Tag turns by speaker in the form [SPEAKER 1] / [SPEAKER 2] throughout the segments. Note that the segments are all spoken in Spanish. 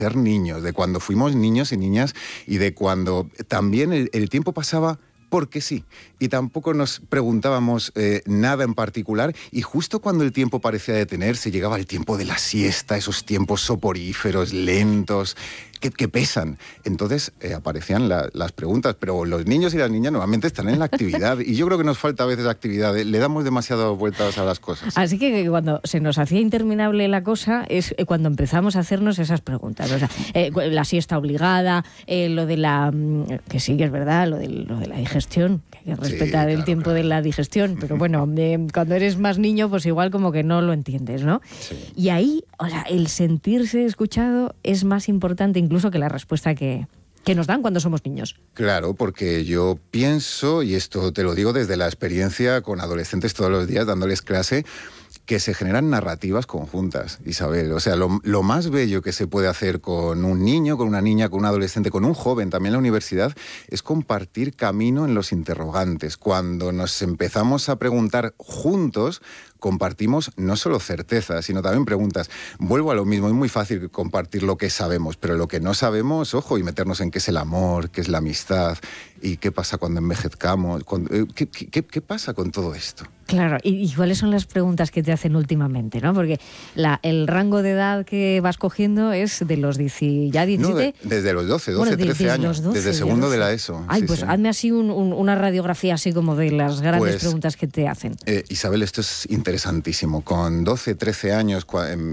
[SPEAKER 1] ser niños, de cuando fuimos niños y niñas y de cuando también el tiempo pasaba porque sí, y tampoco nos preguntábamos nada en particular, y justo cuando el tiempo parecía detenerse, llegaba el tiempo de la siesta, esos tiempos soporíferos, lentos, que pesan. Entonces aparecían las preguntas, pero los niños y las niñas normalmente están en la actividad, y yo creo que nos falta a veces actividad, le damos demasiadas vueltas a las cosas.
[SPEAKER 2] Así que cuando se nos hacía interminable la cosa es cuando empezamos a hacernos esas preguntas. O sea, la siesta obligada, lo de la... que sí, que es verdad, lo de la digestión, que hay que respetar el tiempo de la digestión, pero bueno, cuando eres más niño, pues igual como que no lo entiendes, ¿no?
[SPEAKER 1] Sí.
[SPEAKER 2] Y ahí, o sea, el sentirse escuchado es más importante incluso que la respuesta que nos dan cuando somos niños.
[SPEAKER 1] Claro, porque yo pienso, y esto te lo digo desde la experiencia con adolescentes todos los días dándoles clase, que se generan narrativas conjuntas, Isabel. O sea, lo más bello que se puede hacer con un niño, con una niña, con un adolescente, con un joven, también en la universidad, es compartir camino en los interrogantes. Cuando nos empezamos a preguntar juntos, compartimos no solo certezas, sino también preguntas. Vuelvo a lo mismo, es muy fácil compartir lo que sabemos, pero lo que no sabemos, ojo, y meternos en qué es el amor, qué es la amistad, y qué pasa cuando envejezcamos, ¿qué pasa con todo esto?
[SPEAKER 2] Claro, ¿y cuáles son las preguntas que te hacen últimamente, ¿no? Porque el rango de edad que vas cogiendo es de los 17...
[SPEAKER 1] No, desde los 12, 13 años, 12, desde segundo de la ESO.
[SPEAKER 2] Ay,
[SPEAKER 1] sí,
[SPEAKER 2] sí. Hazme así una radiografía así como de las grandes preguntas que te hacen.
[SPEAKER 1] Isabel, esto es interesantísimo. Con 12, 13 años,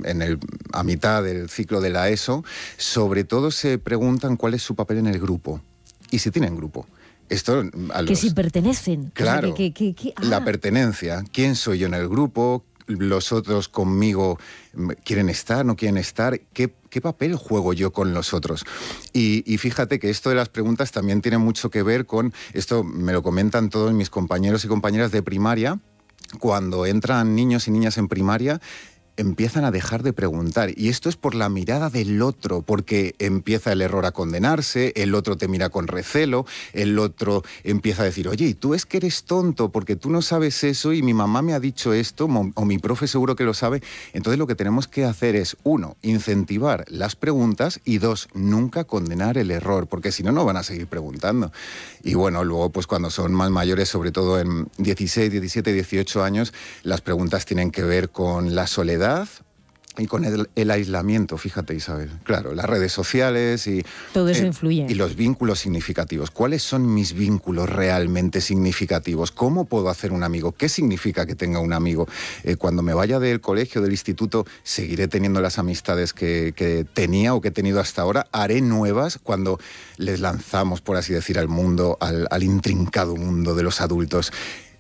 [SPEAKER 1] a mitad del ciclo de la ESO, sobre todo se preguntan cuál es su papel en el grupo y si tienen grupo. Esto
[SPEAKER 2] que si pertenecen.
[SPEAKER 1] Claro, la pertenencia. ¿Quién soy yo en el grupo? ¿Los otros conmigo quieren estar, no quieren estar? ¿Qué papel juego yo con los otros? Y fíjate que esto de las preguntas también tiene mucho que ver con... Esto me lo comentan todos mis compañeros y compañeras de primaria. Cuando entran niños y niñas en primaria, empiezan a dejar de preguntar. Y esto es por la mirada del otro, porque empieza el error a condenarse, el otro te mira con recelo, el otro empieza a decir, oye, ¿y tú es que eres tonto porque tú no sabes eso y mi mamá me ha dicho esto o mi profe seguro que lo sabe? Entonces lo que tenemos que hacer es, 1, incentivar las preguntas y 2, nunca condenar el error, porque si no, no van a seguir preguntando. Y bueno, luego pues cuando son más mayores, sobre todo en 16, 17, 18 años, las preguntas tienen que ver con la soledad y con el aislamiento, fíjate, Isabel. Claro, las redes sociales y...
[SPEAKER 2] todo eso influye.
[SPEAKER 1] Y los vínculos significativos. ¿Cuáles son mis vínculos realmente significativos? ¿Cómo puedo hacer un amigo? ¿Qué significa que tenga un amigo? Cuando me vaya del colegio, del instituto, ¿seguiré teniendo las amistades que tenía o que he tenido hasta ahora? ¿Haré nuevas cuando les lanzamos, por así decir, al mundo, al intrincado mundo de los adultos?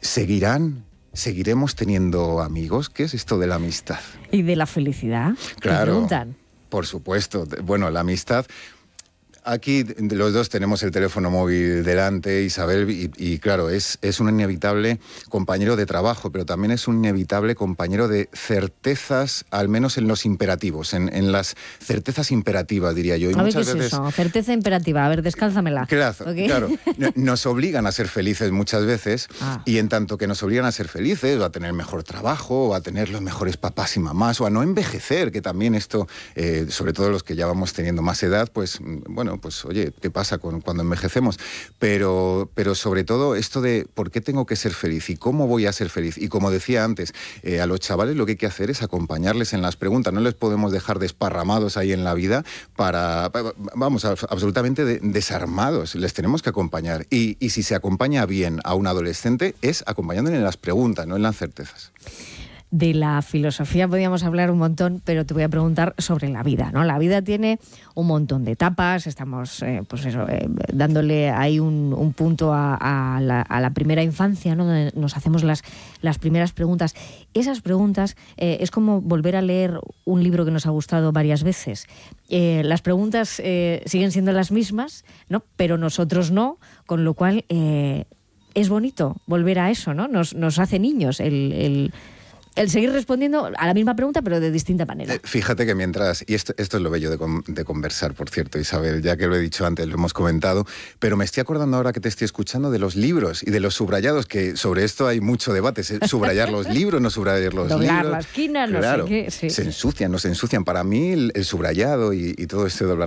[SPEAKER 1] ¿Seguiremos teniendo amigos? ¿Qué es esto de la amistad?
[SPEAKER 2] ¿Y de la felicidad?
[SPEAKER 1] Claro,
[SPEAKER 2] ¿te preguntan?
[SPEAKER 1] Por supuesto. Bueno, la amistad... Aquí los dos tenemos el teléfono móvil delante, Isabel, y claro, es un inevitable compañero de trabajo, pero también es un inevitable compañero de certezas, al menos en los imperativos, en las certezas imperativas, diría yo. Y
[SPEAKER 2] a ver,
[SPEAKER 1] muchas
[SPEAKER 2] ¿qué es
[SPEAKER 1] veces...
[SPEAKER 2] eso? Certeza imperativa. A ver, descálzamela.
[SPEAKER 1] Claro. Nos obligan a ser felices muchas veces, y en tanto que nos obligan a ser felices, o a tener mejor trabajo, o a tener los mejores papás y mamás, o a no envejecer, que también esto, sobre todo los que ya vamos teniendo más edad, pues bueno, pues oye, ¿qué pasa cuando envejecemos? Pero sobre todo esto de ¿por qué tengo que ser feliz? ¿Y cómo voy a ser feliz? Y como decía antes, a los chavales lo que hay que hacer es acompañarles en las preguntas. No les podemos dejar desparramados ahí en la vida absolutamente desarmados. Les tenemos que acompañar. Y si se acompaña bien a un adolescente, es acompañándole en las preguntas, no en las certezas.
[SPEAKER 2] De la filosofía podríamos hablar un montón, pero te voy a preguntar sobre la vida, ¿no? La vida tiene un montón de etapas, estamos dándole ahí un punto a la primera infancia, ¿no? Donde nos hacemos las primeras preguntas. Esas preguntas es como volver a leer un libro que nos ha gustado varias veces. Las preguntas siguen siendo las mismas, ¿no? Pero nosotros no, con lo cual es bonito volver a eso, ¿no? Nos hace niños el seguir respondiendo a la misma pregunta, pero de distinta manera.
[SPEAKER 1] Fíjate que mientras, y esto es lo bello de conversar, por cierto, Isabel, ya que lo he dicho antes, lo hemos comentado, pero me estoy acordando ahora que te estoy escuchando de los libros y de los subrayados, que sobre esto hay mucho debate, subrayar los libros, no subrayar los libros.
[SPEAKER 2] Doblar la esquina,
[SPEAKER 1] claro,
[SPEAKER 2] no sé qué. Sí,
[SPEAKER 1] se ensucian, no se ensucian. Para mí el subrayado y todo esto de doblar